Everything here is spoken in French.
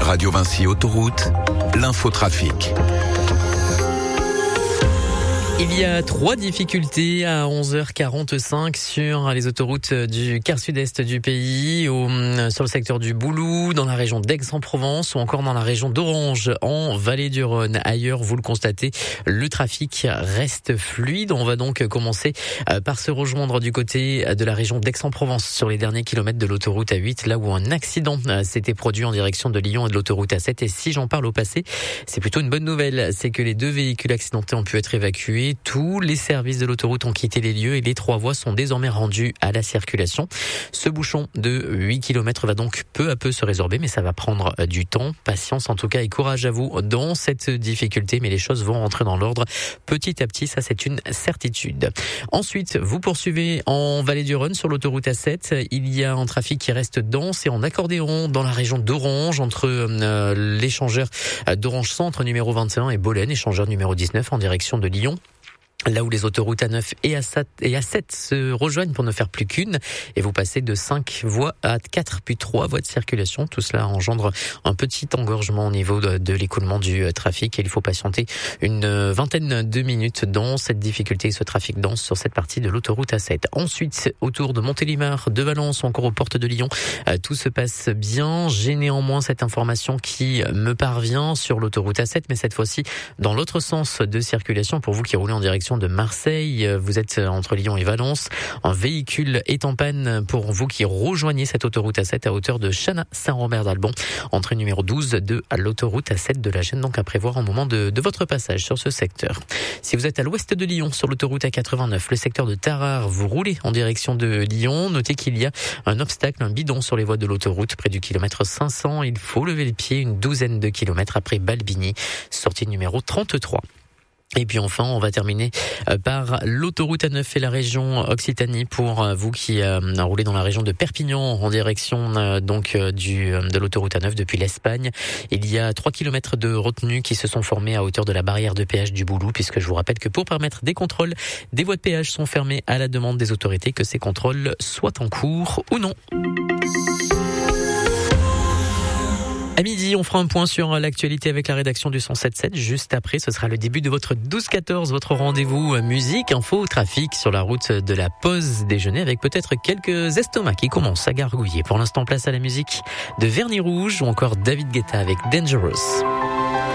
Radio Vinci Autoroute, l'infotrafic. Il y a 3 difficultés à 11h45 sur les autoroutes du quart sud-est du pays, sur le secteur du Boulou, dans la région d'Aix-en-Provence ou encore dans la région d'Orange en Vallée du Rhône. Ailleurs, vous le constatez, le trafic reste fluide. On va donc commencer par se rejoindre du côté de la région d'Aix-en-Provence sur les derniers kilomètres de l'autoroute A8, là où un accident s'était produit en direction de Lyon et de l'autoroute A7. Et si j'en parle au passé, c'est plutôt une bonne nouvelle. C'est que les 2 véhicules accidentés ont pu être évacués. Tous les services de l'autoroute ont quitté les lieux et les 3 voies sont désormais rendues à la circulation. Ce bouchon de 8 km va donc peu à peu se résorber, mais ça va prendre du temps. Patience en tout cas et courage à vous dans cette difficulté, mais les choses vont rentrer dans l'ordre petit à petit, ça c'est une certitude. Ensuite, vous poursuivez en Vallée du Rhône sur l'autoroute A7. Il y a un trafic qui reste dense et en accordéon dans la région d'Orange, entre l'échangeur d'Orange Centre numéro 21 et Bolène, échangeur numéro 19 en direction de Lyon. Là où les autoroutes A9 et A7 se rejoignent pour ne faire plus qu'une, et vous passez de 5 voies à 4 puis 3 voies de circulation. Tout cela engendre un petit engorgement au niveau de l'écoulement du trafic et il faut patienter une vingtaine de minutes dans cette difficulté et ce trafic dense sur cette partie de l'autoroute A7. Ensuite, autour de Montélimar, de Valence ou encore aux portes de Lyon, tout se passe bien. J'ai néanmoins cette information qui me parvient sur l'autoroute A7, mais cette fois-ci dans l'autre sens de circulation pour vous qui roulez en direction de Marseille. Vous êtes entre Lyon et Valence. Un véhicule est en panne pour vous qui rejoignez cette autoroute A7 à hauteur de Chana-Saint-Robert-d'Albon. Entrée numéro 12 de l'autoroute A7 de la Gêne, donc à prévoir au moment de votre passage sur ce secteur. Si vous êtes à l'ouest de Lyon, sur l'autoroute A89, le secteur de Tarare, vous roulez en direction de Lyon. Notez qu'il y a un obstacle, un bidon sur les voies de l'autoroute près du kilomètre 500. Il faut lever le pied une douzaine de kilomètres après Balbigny, sortie numéro 33. Et puis enfin, on va terminer par l'autoroute A9 et la région Occitanie pour vous qui roulez dans la région de Perpignan en direction de l'autoroute A9 depuis l'Espagne. Il y a 3 km de retenues qui se sont formées à hauteur de la barrière de péage du Boulou, puisque je vous rappelle que pour permettre des contrôles, des voies de péage sont fermées à la demande des autorités, que ces contrôles soient en cours ou non. À midi, on fera un point sur l'actualité avec la rédaction du 107.7. Juste après, ce sera le début de votre 12-14, votre rendez-vous musique, info, trafic sur la route de la pause déjeuner avec peut-être quelques estomacs qui commencent à gargouiller. Pour l'instant, place à la musique de Vernis Rouge ou encore David Guetta avec Dangerous.